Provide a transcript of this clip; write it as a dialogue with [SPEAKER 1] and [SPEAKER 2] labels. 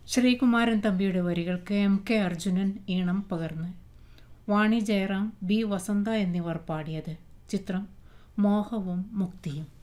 [SPEAKER 1] ശ്രീകുമാരൻ തമ്പിയുടെ വരികൾക്ക് MK അർജുനൻ ഈണം പകർന്ന് വാണി ജയറാം, B വസന്ത എന്നിവർ പാടിയത്. ചിത്രം മോഹവും മുക്തിയും.